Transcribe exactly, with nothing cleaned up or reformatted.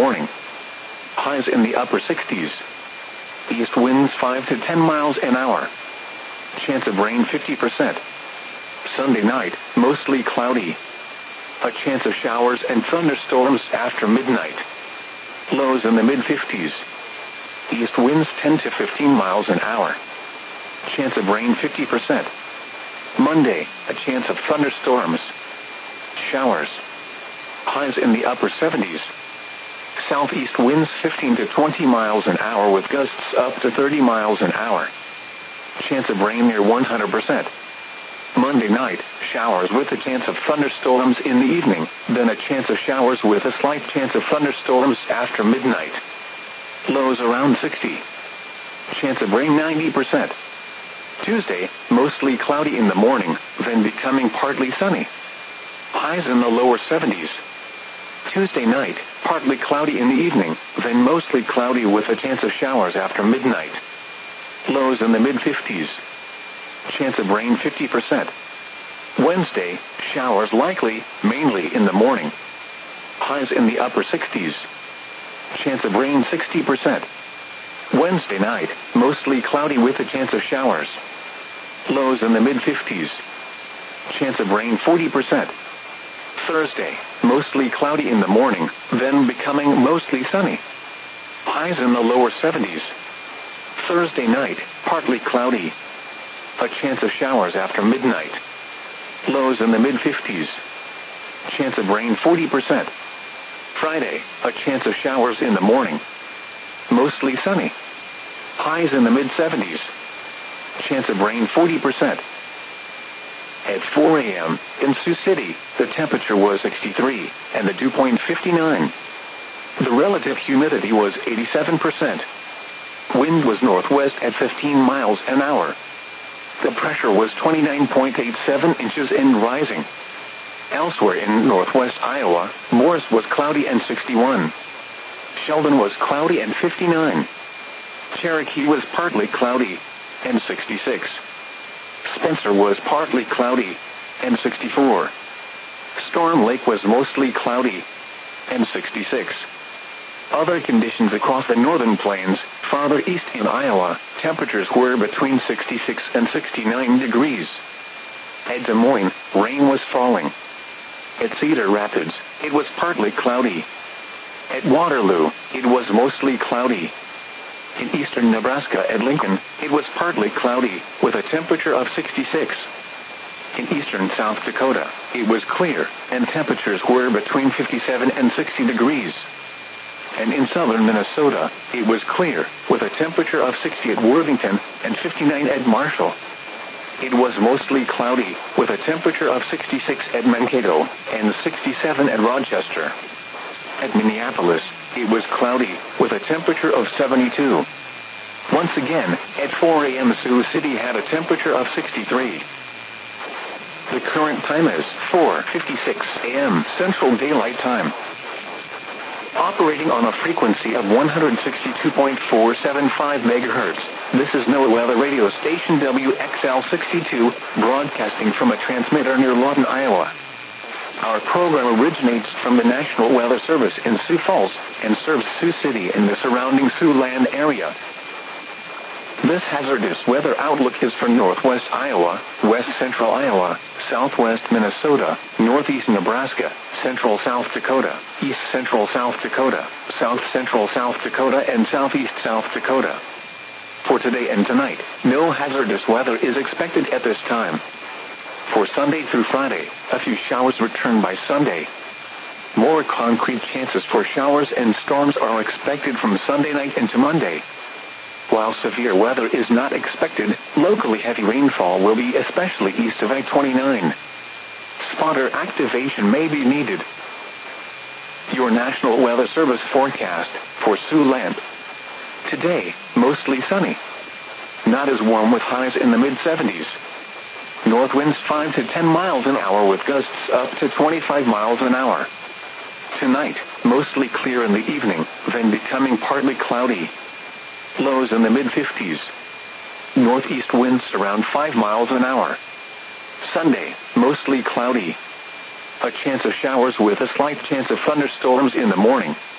morning. Highs in the upper sixties. East winds five to ten miles an hour. Chance of rain fifty percent. Sunday night, mostly cloudy. A chance of showers and thunderstorms after midnight. Lows in the mid-fifties. East winds ten to fifteen miles an hour. Chance of rain fifty percent. Monday, a chance of thunderstorms. Showers. Highs in the upper seventies. Southeast winds fifteen to twenty miles an hour with gusts up to thirty miles an hour. Chance of rain near one hundred percent. Monday night, showers with a chance of thunderstorms in the evening, then a chance of showers with a slight chance of thunderstorms after midnight. Lows around sixty. Chance of rain ninety percent. Tuesday, mostly cloudy in the morning, then becoming partly sunny. Highs in the lower seventies. Tuesday night, partly cloudy in the evening, then mostly cloudy with a chance of showers after midnight. Lows in the mid-fifties. Chance of rain fifty percent. Wednesday, showers likely, mainly in the morning. Highs in the upper sixties. Chance of rain sixty percent. Wednesday night, mostly cloudy with a chance of showers. Lows in the mid-fifties. Chance of rain forty percent. Thursday, mostly cloudy in the morning, then becoming mostly sunny. Highs in the lower seventies. Thursday night, partly cloudy. A chance of showers after midnight. Lows in the mid-fifties. Chance of rain forty percent. Friday, a chance of showers in the morning. Mostly sunny. Highs in the mid-seventies. Chance of rain forty percent. At four a.m., in Sioux City, the temperature was sixty-three, and the dew point fifty-nine. The relative humidity was eighty-seven percent. Wind was northwest at fifteen miles an hour. The pressure was twenty-nine point eight seven inches and rising. Elsewhere in northwest Iowa, Morris was cloudy and sixty-one. Sheldon was cloudy and fifty-nine. Cherokee was partly cloudy and sixty-six. Spencer was partly cloudy and sixty-four. Storm Lake was mostly cloudy and sixty-six. Other conditions across the northern plains, farther east in Iowa, temperatures were between sixty-six and sixty-nine degrees. At Des Moines, rain was falling. At Cedar Rapids, it was partly cloudy. At Waterloo, it was mostly cloudy. In eastern Nebraska at Lincoln, it was partly cloudy, with a temperature of sixty-six. In eastern South Dakota, it was clear, and temperatures were between fifty-seven and sixty degrees. And in southern Minnesota, it was clear, with a temperature of sixty at Worthington and fifty-nine at Marshall. It was mostly cloudy, with a temperature of sixty-six at Mankato and sixty-seven at Rochester. At Minneapolis, it was cloudy, with a temperature of seventy-two. Once again, at four a.m. Sioux City had a temperature of sixty-three. The current time is four fifty-six a.m. Central Daylight Time. Operating on a frequency of one hundred sixty-two point four seven five megahertz, this is NOAA Weather Radio Station W X L sixty-two, broadcasting from a transmitter near Lawton, Iowa. Our program originates from the National Weather Service in Sioux Falls and serves Sioux City and the surrounding Siouxland area. This hazardous weather outlook is for northwest Iowa, west central Iowa, southwest Minnesota, northeast Nebraska, central South Dakota, east central South Dakota, south central South Dakota, and southeast South Dakota. For today and tonight, no hazardous weather is expected at this time. For Sunday through Friday, a few showers return by Sunday. More concrete chances for showers and storms are expected from Sunday night into Monday. While severe weather is not expected, locally heavy rainfall will be especially east of I twenty-nine. Spotter activation may be needed. Your National Weather Service forecast for Siouxland. Today, mostly sunny. Not as warm with highs in the mid-seventies. North winds five to ten miles an hour with gusts up to twenty-five miles an hour. Tonight, mostly clear in the evening, then becoming partly cloudy. Lows in the mid-fifties. Northeast winds around five miles an hour. Sunday, mostly cloudy. A chance of showers with a slight chance of thunderstorms in the morning.